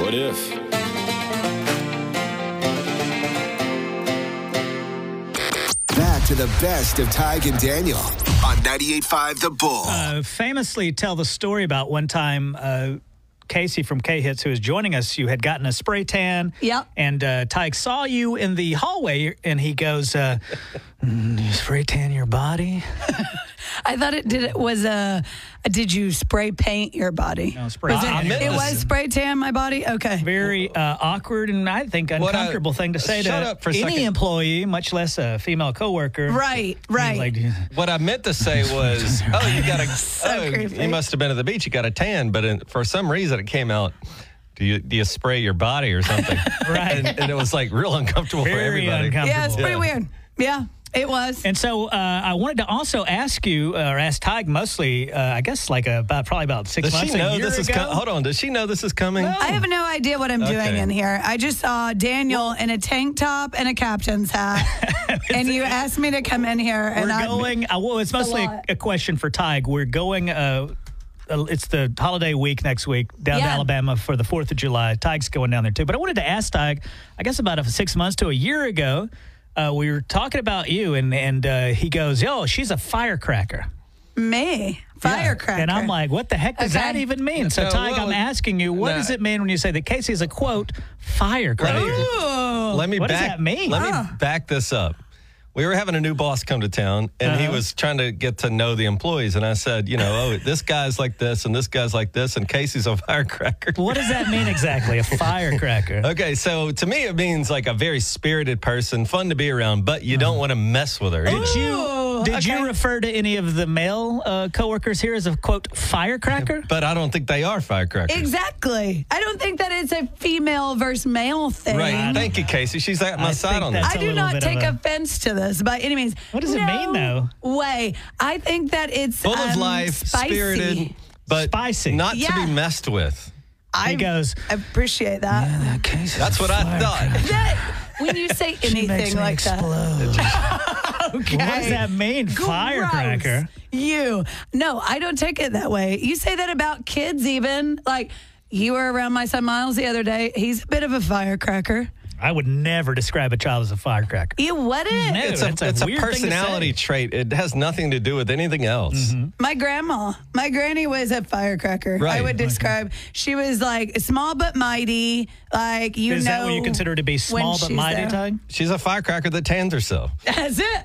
What if? Back to the best of Tig and Daniel on 98.5 The Bull. Famously tell the story about one time Casey from K-Hits, who is joining us, you had gotten a spray tan. Yep. And Tig saw you in the hallway, and he goes, do you spray tan your body? I thought did you spray paint your body? No, spray Was tan. it was spray tan my body? Okay. Very awkward and I think uncomfortable thing to say shut to up for a any second. employee, much less a female coworker. Right. Like, What I meant to say was, you got a, creepy. you must have been at the beach. You got a tan, but for some reason it came out. Do you spray your body or something? Right. And it was like real uncomfortable for very everybody. uncomfortable. Yeah, it's pretty weird. Yeah, it was. And so I wanted to also ask you, or ask Tig mostly, I guess like probably about 6 Does months, she know a year this is ago. hold on? Does she know this is coming? I have no idea what I'm doing Okay. in here. I just saw Daniel in a tank top and a captain's hat, and you asked me to come in here. And We're going, well, it's mostly lot. a question for Tig. We're going, it's the holiday week next week down to Yeah. Alabama for the 4th of July. Tig's going down there too. But I wanted to ask Tig, I guess about 6 months to a year ago, we were talking about you, and he goes, yo, she's a firecracker. me firecracker. And I'm like, what the heck does that even mean? So, No, Tig, well, I'm asking you, what nah. does it mean when you say that Casey is a, quote, firecracker? Ooh. Let me What does back, that mean? Let me back this up. We were having a new boss come to town, and he was trying to get to know the employees. And I said, this guy's like this, and this guy's like this, and Casey's a firecracker. What does that mean exactly, a firecracker? Okay, so to me, it means like a very spirited person, fun to be around, but you don't want to mess with her. Did you refer to any of the male coworkers here as a, quote, firecracker? But I don't think they are firecrackers. Exactly. I don't think that it's a female versus male thing. Right. Thank you, Casey. She's at my I side think on that's this. I a do little not bit take of a- offense to this by any means. What does it mean, though? Way. I think that it's Full of life, spicy. spirited, but Spicy. not to Yeah. be messed with. He goes, I appreciate that. That's what I thought. That when you say anything like that. Okay. What does that mean, firecracker? Gross. No, I don't take it that way. You say that about kids even. Like, you were around my son Miles the other day. He's a bit of a firecracker. I would never describe a child as a firecracker. You wouldn't? No. It's That's a a weird thing to personality say. trait. It has nothing to do with anything else. My grandma, my granny was a firecracker. Right. I would describe. She was like small but mighty. Like, Is that what you consider to be when small but she's mighty, there. Tig? She's a firecracker that tans herself. That's it.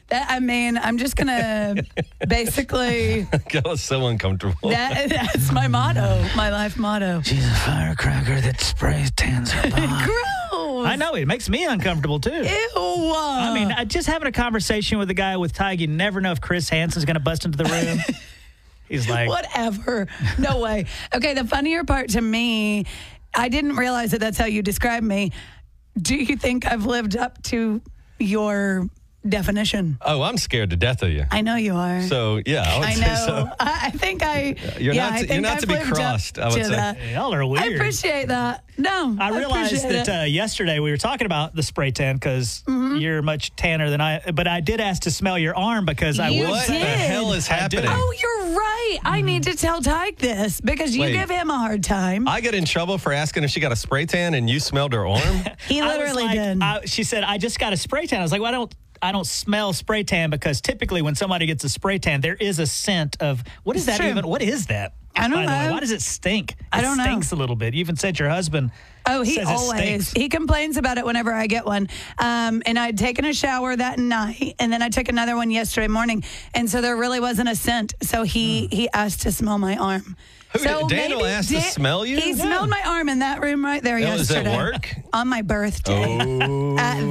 I'm just gonna basically. That was so uncomfortable. That's my motto, my life motto. She's a firecracker that sprays tans her body. Gross. I know, it makes me uncomfortable, too. Ew. I mean, just having a conversation with a guy with Tig, you never know if Chris Hansen's going to bust into the room. He's like, whatever. No way. Okay, the funnier part to me, I didn't realize that that's how you describe me. Do you think I've lived up to your definition? Oh, I'm scared to death of you. I know you are. So, yeah, I would I say know. so. I think I. You're yeah, not I to- think you're not I've to be lived up crossed, I would to say. that. y'all are weird. I appreciate that. No, I realized appreciate that it. yesterday we were talking about the spray tan because you're much tanner than I. But I did ask to smell your arm because I You would What say the hell is I do. happening? Oh, you're right. I need to tell Tyke this because you Wait. give him a hard time. I get in trouble for asking if she got a spray tan and you smelled her arm? He I was literally like- did. she said, I just got a spray tan. I was like, well, I don't smell spray tan because typically when somebody gets a spray tan, there is a scent of what is It's that true. even? What is that? I don't By the way, know. why does it stink? I don't know. It stinks a little bit. You even said your husband. Oh, he says it always. stinks. He complains about it whenever I get one. And I'd taken a shower that night, and then I took another one yesterday morning, and so there really wasn't a scent. So he asked to smell my arm. Who So did- Daniel maybe asked to smell you? He smelled my arm in that room right there Oh, is it yesterday. work? On my birthday. Oh. At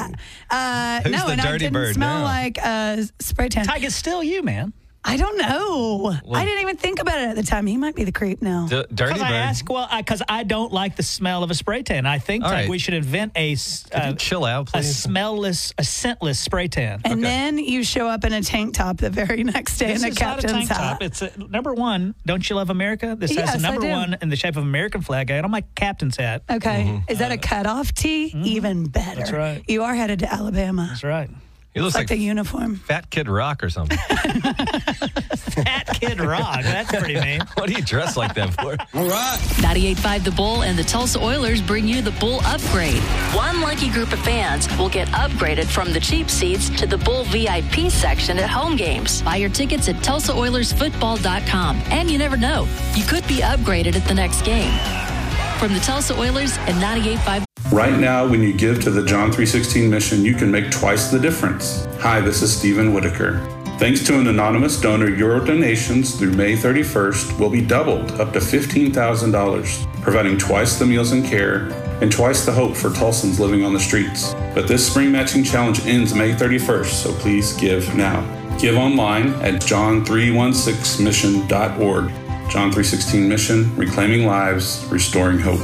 that. Who's no, the and I dirty didn't bird smell now? like spray tan. Tyke, it's still you, man. I don't know. I didn't even think about it at the time. He might be the creep now. Dirty Because I bird. ask, because I don't like the smell of a spray tan. I think All Tyke, right. we should invent a Could you chill out, a please? smellless, a scentless spray tan. And then you show up in a tank top the very next day This in a is not a captain's tank hat. top. It's number one. Don't you love America? This has Yes, a I number do. one in the shape of American flag. I got on my captain's hat. Okay. Is that a cutoff tee? Even better. That's right. You are headed to Alabama. That's right. He looks Like the uniform. Fat Kid Rock or something. Fat Kid Rock. That's pretty mean. What do you dress like that for? All right. 98.5 The Bull and the Tulsa Oilers bring you the Bull Upgrade. One lucky group of fans will get upgraded from the cheap seats to the Bull VIP section at home games. Buy your tickets at TulsaOilersFootball.com. And you never know, you could be upgraded at the next game. From the Tulsa Oilers and 98.5. Right now, when you give to the John 3:16 mission, you can make twice the difference. Hi, this is Stephen Whitaker. Thanks to an anonymous donor, your donations through May 31st will be doubled up to $15,000, providing twice the meals and care and twice the hope for Tulsans living on the streets. But this spring matching challenge ends May 31st, so please give now. Give online at john316mission.org. John 3:16 Mission, reclaiming lives, restoring hope.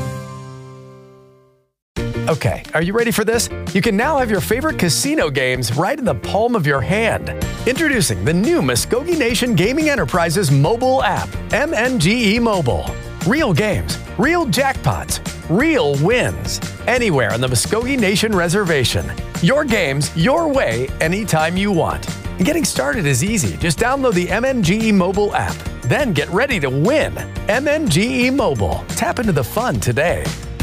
Okay, are you ready for this? You can now have your favorite casino games right in the palm of your hand. Introducing the new Muskogee Nation Gaming Enterprises mobile app, MNGE Mobile. Real games, real jackpots, real wins. Anywhere on the Muskogee Nation Reservation. Your games, your way, anytime you want. And getting started is easy. Just download the MNGE Mobile app. Then get ready to win. MNGE Mobile. Tap into the fun today.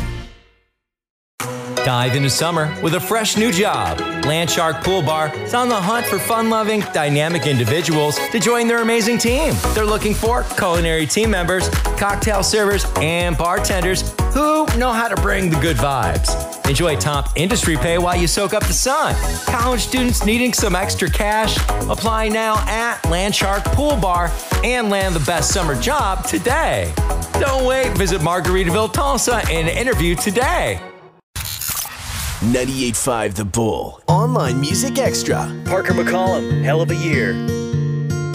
Dive into summer with a fresh new job. Landshark Pool Bar is on the hunt for fun-loving, dynamic individuals to join their amazing team. They're looking for culinary team members, cocktail servers, and bartenders who know how to bring the good vibes. Enjoy top industry pay while you soak up the sun. College students needing some extra cash? Apply now at Landshark Pool Bar and land the best summer job today. Don't wait. Visit Margaritaville, Tulsa and interview today. 98.5 The Bull. Online Music Extra. Parker McCollum, Hell of a Year.